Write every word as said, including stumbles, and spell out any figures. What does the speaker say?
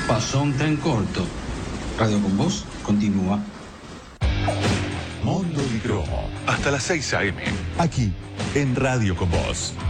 Pasó un tren corto. Radio con Voz continúa. Mondo y Cromo, hasta las seis a eme, aquí en Radio con Voz.